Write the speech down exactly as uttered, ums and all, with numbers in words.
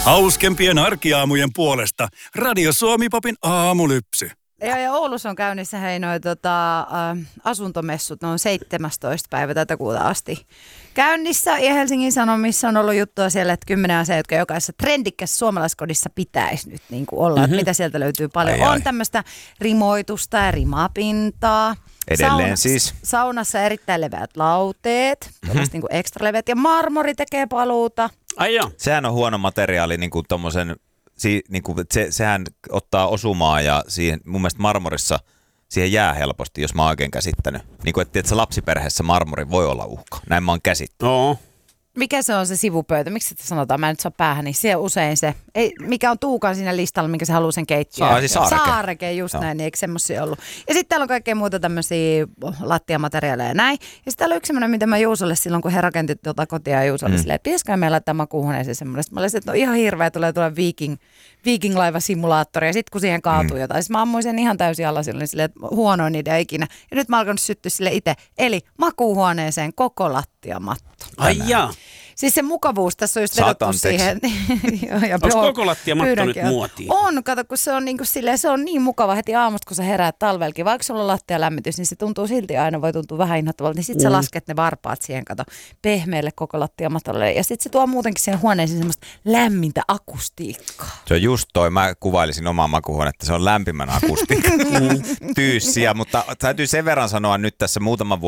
Hauskempien arkiaamujen puolesta Radio Suomi-popin aamulypsy. Joo, ja Oulussa on käynnissä hei noi tota, ä, asuntomessut, ne on seitsemästoista päivä tätä kuuta asti käynnissä. Ja Helsingin Sanomissa on ollut juttua siellä, että kymmenen asiaa, jotka jokaisessa trendikkässä suomalaiskodissa pitäisi nyt niin kuin olla, mm-hmm. että mitä sieltä löytyy paljon. Ai, ai. On tämmöistä rimoitusta ja rimapintaa. Edelleen Sauna, siis. Saunassa erittäin leveät lauteet, mm-hmm. niin kuin ekstra leveät, ja marmori tekee paluuta. Ai joo. Sehän on huono materiaali, niin kuin tommosen, si, niin kuin, se, sehän ottaa osumaa ja siihen, mun mielestä marmorissa siihen jää helposti, jos mä oon oikein käsittänyt. Niin kuin, että, että lapsiperheessä marmori voi olla uhka. Näin mä oon käsittänyt. No. Mikä se on se sivupöytä? Miksi sitä sanotaan? Mä en nyt saa päähän, niin se on usein se. Ei, mikä on Tuukan siinä listalla, minkä se haluaa sen keittiöön. Saareke. Saareke. Saareke, just no. näin, niin eikö semmosia ollut. Ja sitten täällä on kaikkea muuta tämmöisiä lattiamateriaaleja ja näin. Ja sitten täällä on yksi semmoinen, mitä mä Juusolle silloin, kun he rakentit tuota kotia Juusolle mm. silleen, että pitäisikö meillä laittaa makuuhuoneeseen semmoinen. Sitten mä olisin, että no ihan hirveä, tulee tuolla viking, viking-laivasimulaattori. Ja sitten kun siihen kaatuu mm. jotain, siis mä ammuin sen ihan täysin alla silloin silleen, että huonoin idea ikinä. Ja nyt mä alkanut syttyä sille itse. Eli makuuhuoneeseen koko lattiamatto. Ai jaa. Siis se mukavuus tässä on just vedottu siihen. Onko koko lattiamatto nyt muotiin? On, kato, kun se on, niin kuin silleen, se on niin mukava heti aamusta, kun sä heräät talvelkin. Vaikka sulla on lattialämmitys, niin se tuntuu silti aina, voi tuntua vähän inhottavalta. Niin sit mm. sä lasket ne varpaat siihen, kato, pehmeälle koko lattiamatolle. Ja sit se tuo muutenkin siihen huoneeseen semmoista lämmintä akustiikkaa. Se on just toi, mä kuvailisin omaa makuuhuonetta, se on lämpimän akustiikka tyyssiä, mutta täytyy sen verran sanoa nyt tässä muutaman vuoden